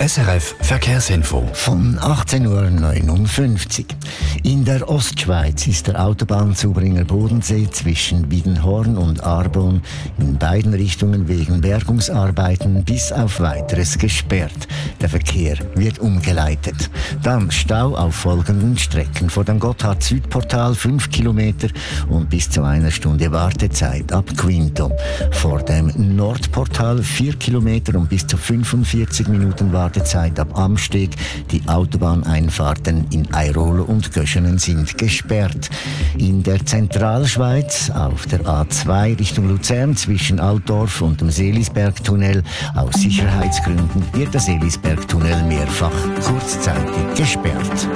SRF Verkehrsinfo. Von 18:59 Uhr. In der Ostschweiz ist der Autobahnzubringer Bodensee zwischen Wiedenhorn und Arbon in beiden Richtungen wegen Bergungsarbeiten bis auf Weiteres gesperrt. Der Verkehr wird umgeleitet. Dann Stau auf folgenden Strecken. Vor dem Gotthard-Südportal 5 Kilometer und bis zu 1 Stunde Wartezeit ab Quinto. Vor dem Nordportal 4 Kilometer und bis zu 45 Minuten Wartezeit ab Amsteg. Die Autobahneinfahrten in Airolo und Göschenen sind gesperrt. In der Zentralschweiz auf der A2 Richtung Luzern zwischen Altdorf und dem Seelisbergtunnel. Aus Sicherheitsgründen wird der Seelisbergtunnel mehrfach kurzzeitig gesperrt.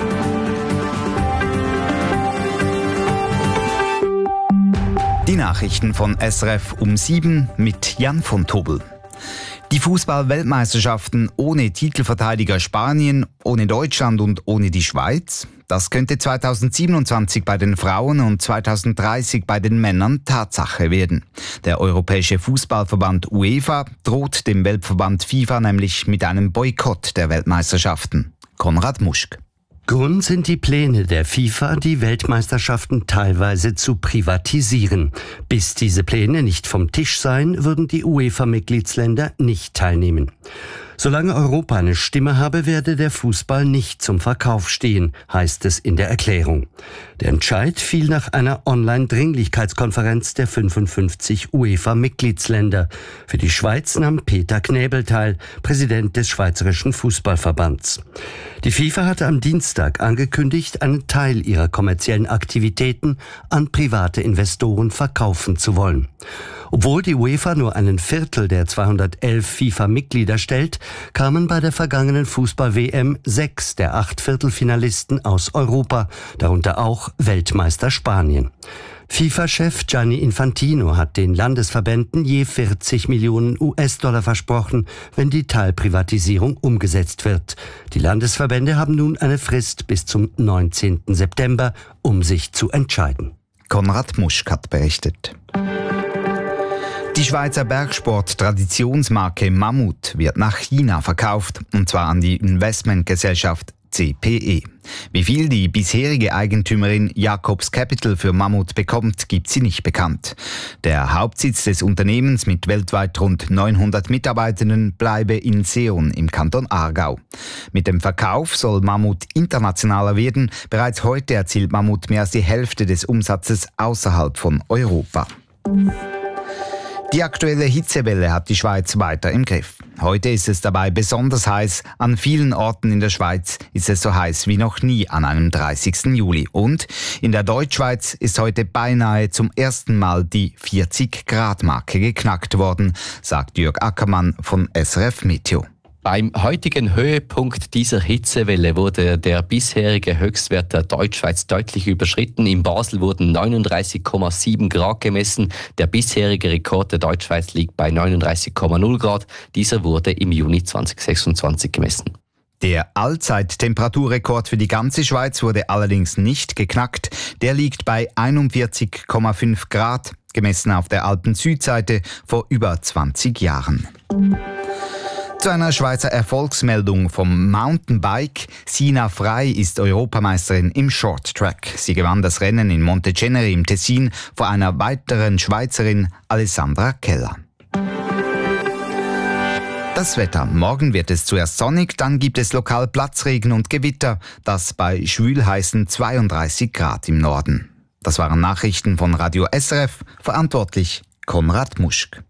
Die Nachrichten von SRF um 7 mit Jan von Tobel. Die Fußball-Weltmeisterschaften ohne Titelverteidiger Spanien, ohne Deutschland und ohne die Schweiz, das könnte 2027 bei den Frauen und 2030 bei den Männern Tatsache werden. Der Europäische Fußballverband UEFA droht dem Weltverband FIFA nämlich mit einem Boykott der Weltmeisterschaften. Konrad Muschk. Grund sind die Pläne der FIFA, die Weltmeisterschaften teilweise zu privatisieren. Bis diese Pläne nicht vom Tisch seien, würden die UEFA-Mitgliedsländer nicht teilnehmen. Solange Europa eine Stimme habe, werde der Fußball nicht zum Verkauf stehen, heißt es in der Erklärung. Der Entscheid fiel nach einer Online-Dringlichkeitskonferenz der 55 UEFA-Mitgliedsländer. Für die Schweiz nahm Peter Knäbel teil, Präsident des Schweizerischen Fußballverbands. Die FIFA hatte am Dienstag angekündigt, einen Teil ihrer kommerziellen Aktivitäten an private Investoren verkaufen zu wollen. Obwohl die UEFA nur einen Viertel der 211 FIFA-Mitglieder stellt, kamen bei der vergangenen Fußball-WM 6 der 8 Viertelfinalisten aus Europa, darunter auch Weltmeister Spanien. FIFA-Chef Gianni Infantino hat den Landesverbänden je 40 Millionen US-Dollar versprochen, wenn die Teilprivatisierung umgesetzt wird. Die Landesverbände haben nun eine Frist bis zum 19. September, um sich zu entscheiden. Konrad Muschk hat berichtet. Die Schweizer Bergsport-Traditionsmarke Mammut wird nach China verkauft, und zwar an die Investmentgesellschaft CPE. Wie viel die bisherige Eigentümerin Jacobs Capital für Mammut bekommt, gibt sie nicht bekannt. Der Hauptsitz des Unternehmens mit weltweit rund 900 Mitarbeitenden bleibe in Seeon im Kanton Aargau. Mit dem Verkauf soll Mammut internationaler werden. Bereits heute erzielt Mammut mehr als die Hälfte des Umsatzes außerhalb von Europa. Die aktuelle Hitzewelle hat die Schweiz weiter im Griff. Heute ist es dabei besonders heiß. An vielen Orten in der Schweiz ist es so heiß wie noch nie an einem 30. Juli. Und in der Deutschschweiz ist heute beinahe zum ersten Mal die 40-Grad-Marke geknackt worden, sagt Jörg Ackermann von SRF Meteo. Beim heutigen Höhepunkt dieser Hitzewelle wurde der bisherige Höchstwert der Deutschschweiz deutlich überschritten. In Basel wurden 39,7 Grad gemessen. Der bisherige Rekord der Deutschschweiz liegt bei 39,0 Grad. Dieser wurde im Juni 2026 gemessen. Der Allzeittemperaturrekord für die ganze Schweiz wurde allerdings nicht geknackt. Der liegt bei 41,5 Grad, gemessen auf der Alpen-Südseite vor über 20 Jahren. Zu einer Schweizer Erfolgsmeldung vom Mountainbike. Sina Frey ist Europameisterin im Shorttrack. Sie gewann das Rennen in Monteceneri im Tessin vor einer weiteren Schweizerin, Alessandra Keller. Das Wetter. Morgen wird es zuerst sonnig, dann gibt es lokal Platzregen und Gewitter. Das bei schwülheißen 32 Grad im Norden. Das waren Nachrichten von Radio SRF. Verantwortlich Konrad Muschk.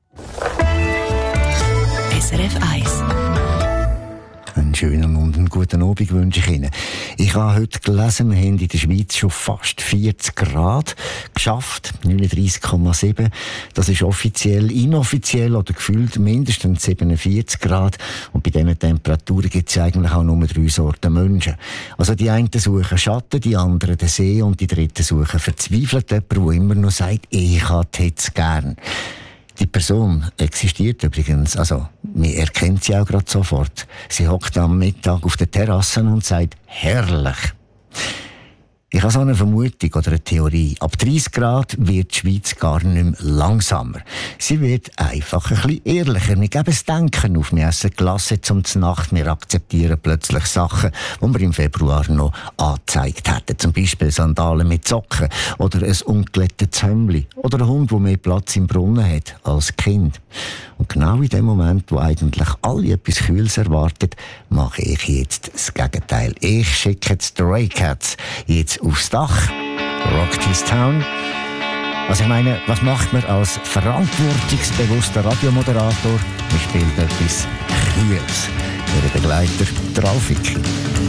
SRF 1. Einen schönen und einen guten Abend wünsche ich Ihnen. Ich habe heute gelesen, wir haben in der Schweiz schon fast 40 Grad geschafft, 39,7. Das ist offiziell, inoffiziell oder gefühlt mindestens 47 Grad. Und bei diesen Temperaturen gibt es eigentlich auch nur 3 Sorten Menschen. Also die einen suchen Schatten, die anderen den See und die dritten suchen verzweifelt jemanden, der immer noch sagt, ich habe die Hitze gern. Die Person existiert übrigens, also man erkennt sie auch gerade sofort. Sie hockt am Mittag auf der Terrasse und sagt, herrlich. Ich habe so eine Vermutung oder eine Theorie. Ab 30 Grad wird die Schweiz gar nicht mehr langsamer. Sie wird einfach ein bisschen ehrlicher. Wir geben das Denken auf. Wir essen Glasse zum Nacht. Wir akzeptieren plötzlich Sachen, die wir im Februar noch angezeigt hätten. Zum Beispiel Sandalen mit Socken oder ein ungeglättetes Hemdli oder ein Hund, der mehr Platz im Brunnen hat als Kind. Und genau in dem Moment, wo eigentlich alle etwas Kühles erwarten, mache ich jetzt das Gegenteil. Ich schicke die Stray Cats jetzt aufs Dach. Rock This Town. Also ich meine, was macht man als verantwortungsbewusster Radiomoderator? Man spielt etwas Kühles. Ihre Begleiter, der Ralf Wicki.